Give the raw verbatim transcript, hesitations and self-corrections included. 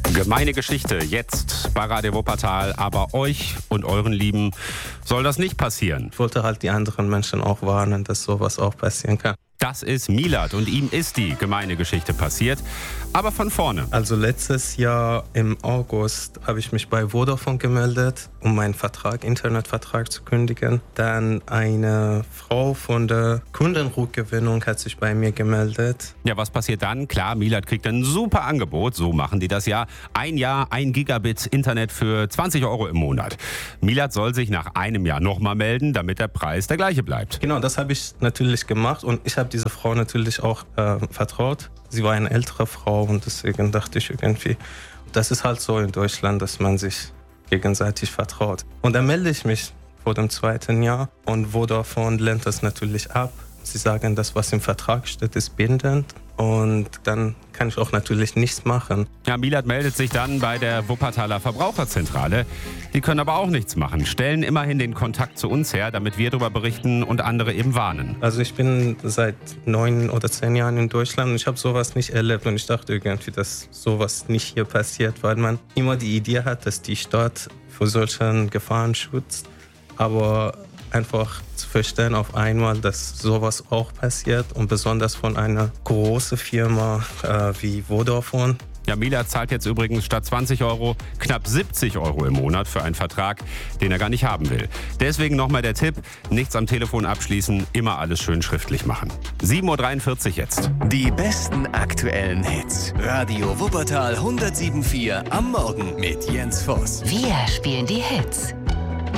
Gemeine Geschichte jetzt bei Radio Wuppertal, aber euch und euren Lieben soll das nicht passieren. Ich wollte halt die anderen Menschen auch warnen, dass sowas auch passieren kann. Das ist Milad und ihm ist die gemeine Geschichte passiert, aber von vorne. Also letztes Jahr im August habe ich mich bei Vodafone gemeldet, um meinen Vertrag, Internetvertrag zu kündigen. Dann eine Frau von der Kundenrückgewinnung hat sich bei mir gemeldet. Ja, was passiert dann? Klar, Milad kriegt ein super Angebot, so machen die das ja. Ein Jahr, ein Gigabit Internet für zwanzig Euro im Monat. Milad soll sich nach einem Jahr nochmal melden, damit der Preis der gleiche bleibt. Genau, das habe ich natürlich gemacht und ich habe diese Frau natürlich auch äh, vertraut. Sie war eine ältere Frau und deswegen dachte ich irgendwie, das ist halt so in Deutschland, dass man sich gegenseitig vertraut. Und dann melde ich mich vor dem zweiten Jahr und Vodafone lehnt das natürlich ab. Sie sagen, das, was im Vertrag steht, ist bindend und dann kann ich auch natürlich nichts machen. Ja, Milad meldet sich dann bei der Wuppertaler Verbraucherzentrale. Die können aber auch nichts machen, stellen immerhin den Kontakt zu uns her, damit wir darüber berichten und andere eben warnen. Also ich bin seit neun oder zehn Jahren in Deutschland und ich habe sowas nicht erlebt und ich dachte irgendwie, dass sowas nicht hier passiert, weil man immer die Idee hat, dass die Stadt vor solchen Gefahren schützt, aber einfach zu verstehen auf einmal, dass sowas auch passiert und besonders von einer großen Firma äh, wie Vodafone. Ja, Milad zahlt jetzt übrigens statt zwanzig Euro knapp siebzig Euro im Monat für einen Vertrag, den er gar nicht haben will. Deswegen nochmal der Tipp, nichts am Telefon abschließen, immer alles schön schriftlich machen. sieben Uhr dreiundvierzig jetzt. Die besten aktuellen Hits. Radio Wuppertal hundertsieben Komma vier am Morgen mit Jens Voss. Wir spielen die Hits.